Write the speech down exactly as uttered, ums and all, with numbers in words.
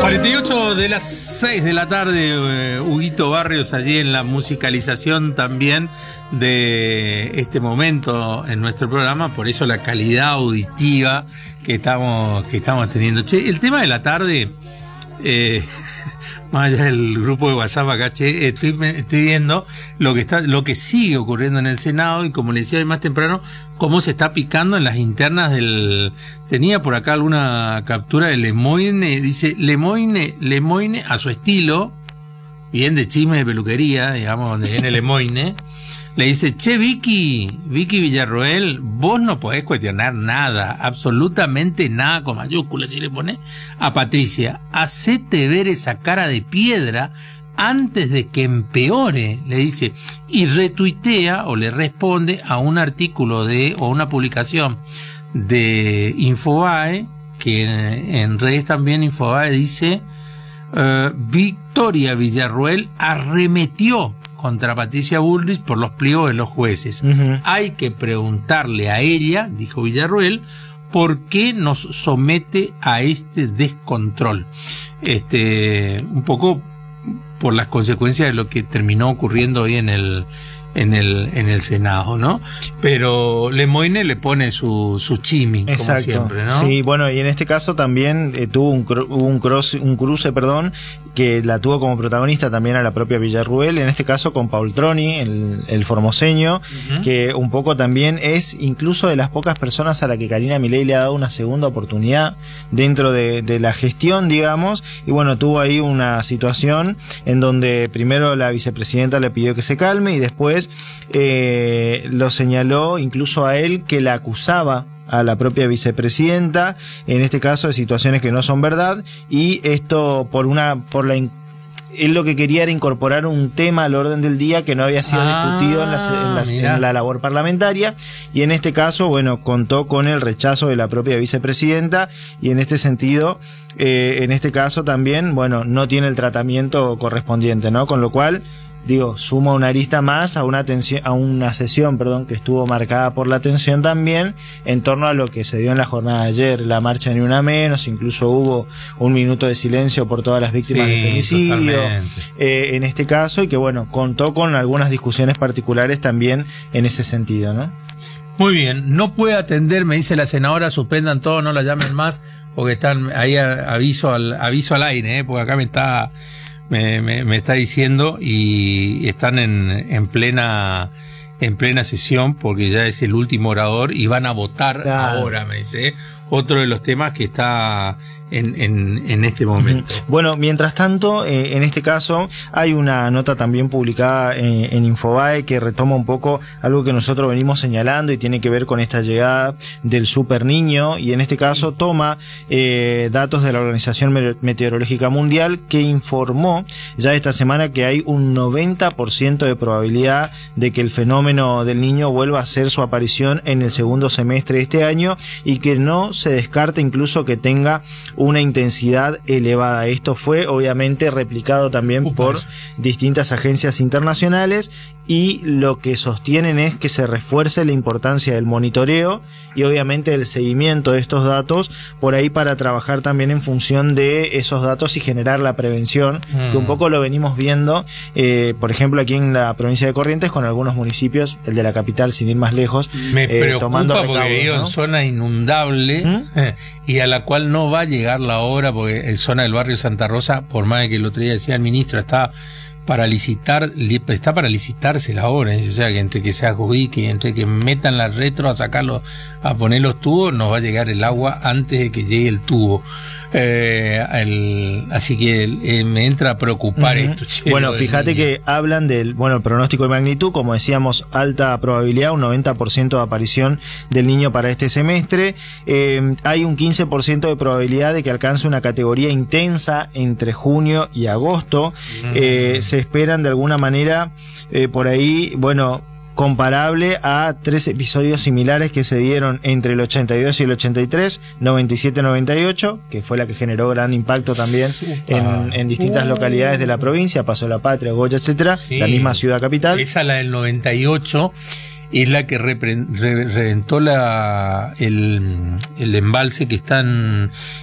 cuarenta y ocho de las seis de la tarde, eh, Huguito Barrios allí en la musicalización también de este momento en nuestro programa, por eso la calidad auditiva que estamos, que estamos teniendo. Che, el tema de la tarde, eh, más allá del grupo de WhatsApp acá, che, estoy, estoy viendo lo que está, lo que sigue ocurriendo en el Senado y como le decía más temprano, cómo se está picando en las internas del... Tenía por acá alguna captura de Lemoine, dice Lemoine, Lemoine a su estilo, bien de chisme de peluquería, digamos, donde viene Lemoine, le dice, che, Vicky, Vicky Villarroel, vos no podés cuestionar nada, absolutamente nada, con mayúsculas, si le pones a Patricia, hacete ver esa cara de piedra antes de que empeore, le dice, y retuitea o le responde a un artículo de, o una publicación de Infobae, que en, en redes también Infobae dice, uh, Victoria Villarroel arremetió contra Patricia Bullrich por los pliegos de los jueces. Uh-huh. Hay que preguntarle a ella, dijo Villarroel, por qué nos somete a este descontrol. Este, un poco por las consecuencias de lo que terminó ocurriendo hoy en el en el en el Senado, ¿no? Pero Lemoine le pone su su chimi, como exacto, siempre, ¿no? Sí, bueno, y en este caso también eh, tuvo un cru, un, cross, un cruce, perdón, que la tuvo como protagonista también a la propia Villarruel, en este caso con Paul Troni, el, el formoseño, uh-huh. que un poco también es incluso de las pocas personas a la que Karina Milei le ha dado una segunda oportunidad dentro de, de la gestión, digamos, y bueno, tuvo ahí una situación en donde primero la vicepresidenta le pidió que se calme y después eh, lo señaló incluso a él que la acusaba a la propia vicepresidenta, en este caso de situaciones que no son verdad, y esto por una por la él lo que quería era incorporar un tema al orden del día que no había sido ah, discutido en la, en, la, en la labor parlamentaria, y en este caso, bueno, contó con el rechazo de la propia vicepresidenta, y en este sentido, eh, en este caso también, bueno, no tiene el tratamiento correspondiente, ¿no? Con lo cual, digo, suma una arista más a una tensión, a una sesión, perdón, que estuvo marcada por la tensión también en torno a lo que se dio en la jornada de ayer, la marcha Ni Una Menos, incluso hubo un minuto de silencio por todas las víctimas sí, de femicidio, eh, en este caso, y que bueno, contó con algunas discusiones particulares también en ese sentido, ¿no? Muy bien, no puede atender, me dice la senadora, suspendan todo, no la llamen más, porque están ahí a, aviso al aviso al aire, ¿eh? Porque acá me está Me, me, me está diciendo y están en, en plena en plena sesión porque ya es el último orador y van a votar claro. ahora, me dice, otro de los temas que está en, en, en este momento. Bueno, mientras tanto, eh, en este caso hay una nota también publicada eh, en Infobae que retoma un poco algo que nosotros venimos señalando y tiene que ver con esta llegada del super niño, y en este caso toma eh, datos de la Organización Meteorológica Mundial, que informó ya esta semana que hay un noventa por ciento de probabilidad de que el fenómeno del niño vuelva a hacer su aparición en el segundo semestre de este año, y que no se descarta incluso que tenga una intensidad elevada. Esto fue obviamente replicado también uh, por pues. distintas agencias internacionales, y lo que sostienen es que se refuerce la importancia del monitoreo y obviamente del seguimiento de estos datos por ahí para trabajar también en función de esos datos y generar la prevención, mm. que un poco lo venimos viendo, eh, por ejemplo aquí en la provincia de Corrientes con algunos municipios, el de la capital sin ir más lejos, me eh, preocupa tomando recaudos, porque vivo, ¿no?, en zona inundable ¿Mm? y a la cual no va a llegar la obra, porque en zona del barrio Santa Rosa, por más de que el otro día decía el ministro, está para licitar, está para licitarse la obra, o sea que entre que se adjudique y entre que metan la retro a sacarlo, a poner los tubos, nos va a llegar el agua antes de que llegue el tubo. Eh, el, así que eh, me entra a preocupar uh-huh. esto. Che, bueno, fíjate que hablan del bueno pronóstico de magnitud, como decíamos, alta probabilidad, un noventa por ciento de aparición del niño para este semestre. Eh, hay un quince por ciento de probabilidad de que alcance una categoría intensa entre junio y agosto. Uh-huh. Eh, se esperan de alguna manera eh, por ahí, bueno, comparable a tres episodios similares que se dieron entre el ochenta y dos y el ochenta y tres, noventa y siete noventa y ocho, que fue la que generó gran impacto también en, en distintas uh. localidades de la provincia, Paso de la Patria, Goya, etcétera, sí. La misma ciudad capital. Esa, la del noventa y ocho, es la que repre, re, reventó la, el, el embalse que está en,